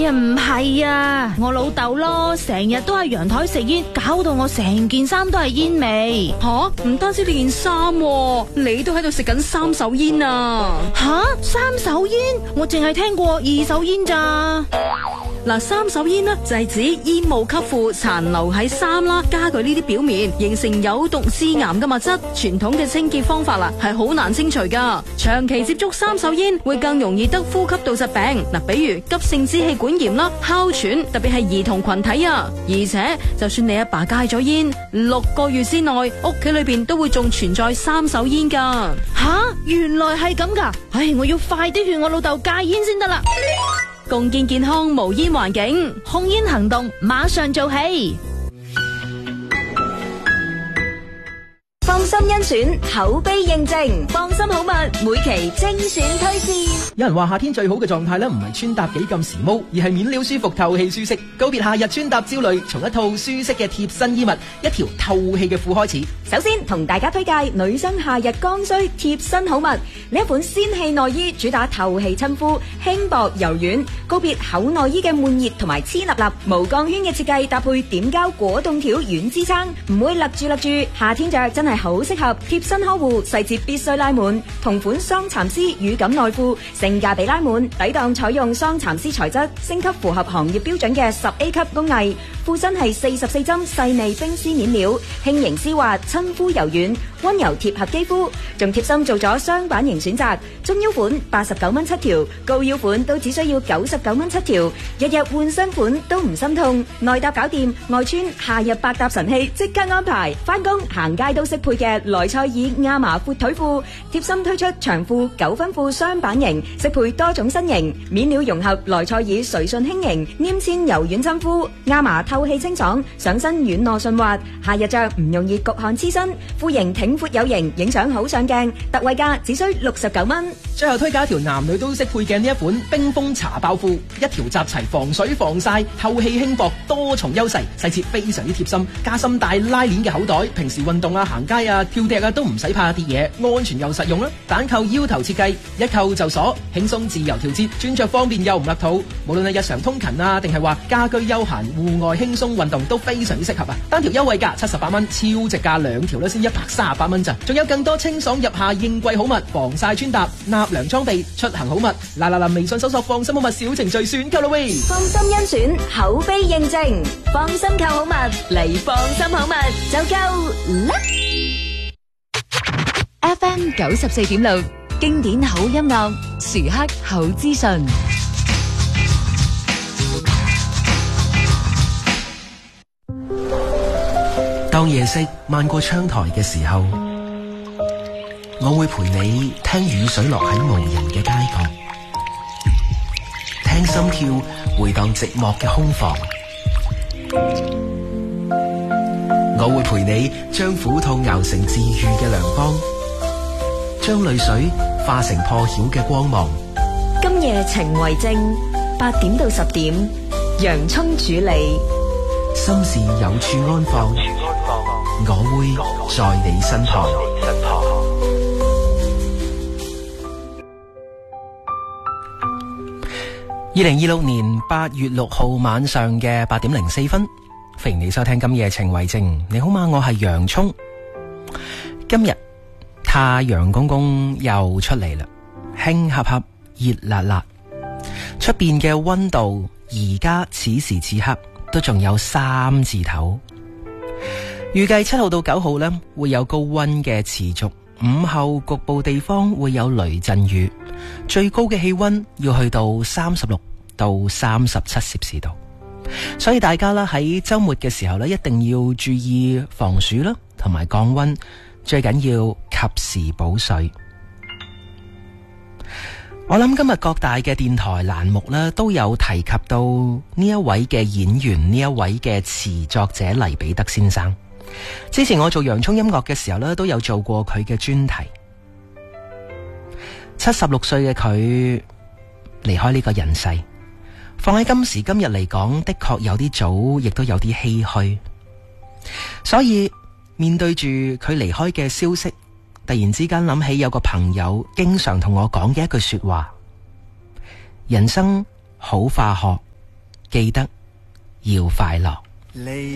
呀，唔係啊，我老豆咯，成日都喺陽台食煙，搞到我成件衫都係煙味。 吓，唔單止你件衫，你都喺度食緊三手煙啊！ 吓，三手煙？我淨係聽過二手煙咋。 嗱，三手煙呢就係指煙霧吸附殘留喺衫啦、家具呢啲表面，形成有毒致癌嘅物質。傳統嘅清潔方法啦，係好難清除噶。長期接觸三手煙會更容易得呼吸道疾病，嗱，比如急性支氣管炎啦、哮喘，特別係兒童群體啊。而且就算你阿爸戒咗煙，6個月之內，屋企裏邊都會仲存在三手煙噶。 吓，原來係咁噶！唉，我要快啲勸我老豆戒煙先得啦。 共建健康無煙環境， 控煙行動馬上做起。 放心甄選，口碑認證，放心好物，每期精選推薦。 有人話夏天最好嘅狀態咧，唔係穿搭幾咁時髦，而係面料舒服、透氣舒適。告別夏日穿搭焦慮，從一套舒適嘅貼身衣物、一條透氣嘅褲開始。 首先同大家推介女生夏日剛需貼身好物，呢一款仙氣內衣主打透氣親膚，輕薄柔軟。告別厚內衣嘅悶熱同埋黐立立，無鋼圈嘅設計搭配點膠果凍條軟支撐，唔會勒住。夏天着真係好適合貼身呵護，細節必須拉滿。同款雙蠶絲乳感內褲，性價比拉滿，抵擋採用雙蠶絲材質，升級符合行業標準嘅10A 級工藝。褲身係44針細膩冰絲面料，輕盈絲滑，親膚柔軟，溫柔貼合肌膚。仲貼心做咗雙版型選擇，中腰款89蚊7條，高腰款都只需要99蚊7條，日日換新款都唔心痛。內搭搞掂，外穿夏日百搭神器即刻安排，返工行街都適配嘅萊賽爾亞麻闊腿褲，貼心推出長褲9分褲雙版型，適配多種身形，面料融合萊賽爾垂順輕盈，黏纖柔軟親膚，亞麻透氣清爽，上身軟糯順滑，夏日着唔容易焗汗黐身，褲型挺闊有型，影相好上鏡，特惠價只需69蚊。 最後推介一條男女都適配嘅呢一款冰封茶包褲，一條集齊防水防曬、透氣輕薄多重優勢，細節非常之貼心，加深帶拉鏈嘅口袋，平時運動啊、行街啊、跳踢啊都唔使怕跌嘢，安全又實用啦。單扣腰頭設計，一扣就鎖，輕鬆自由調節，穿着方便又唔勒肚。無論係日常通勤啊，定係話家居休閒、戶外輕鬆運動都非常之適合啊！單條優惠價78蚊，超值價兩條咧先138蚊咋，仲有更多清爽入夏應季好物，防曬穿搭、納涼裝備、出行好物。嗱，微信搜索放心好物小程序選購啦喂！ 放心甄選，口碑認證，放心購好物嚟放心好物就夠啦。 FM 94.6經典好音樂，時刻好資訊。 當夜色漫過窗台嘅時候，我會陪你聽雨水落喺無人嘅街角，聽心跳回盪寂寞嘅空房。我會陪你將苦痛熬成治愈嘅亮光，將淚水化成破曉嘅光芒。 今夜情為證，8點到10點，洋蔥主理。 心事有處安放，我會在你身旁。2026年8月6號晚上嘅8點04分，歡迎你收聽今夜情為證。你好嗎？我係洋蔥。今日太陽公公又出嚟啦，輕合合，熱辣辣。出邊嘅溫度而家此時此刻都仲有3字頭。預計7號到9號呢會有高溫嘅持續，午後局部地方會有雷陣雨，最高嘅氣溫要去到36到37攝氏度。所以大家啦喺周末嘅時候呢，一定要注意防暑啦，同埋降溫，最緊要及時補水。我諗今日各大嘅電台欄目呢都有提及到呢一位嘅演員，呢一位嘅詞作者黎彼得先生。之前我做洋蔥音樂嘅時候呢，都有做過佢嘅專題。76歲嘅佢離開呢個人世，放喺今時今日嚟講，的確有啲早，亦都有啲唏噓。所以面對住佢離開嘅消息，突然之間諗起有個朋友經常同我講嘅一句說話：人生好化學， 記得要快樂。